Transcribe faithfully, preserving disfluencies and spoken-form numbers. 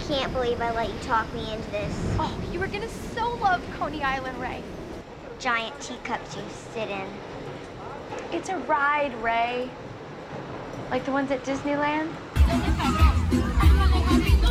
can't believe I let you talk me into this. Oh, you were gonna so love Coney Island, Ray. Giant teacups you sit in. It's a ride, Ray. Like the ones at Disneyland.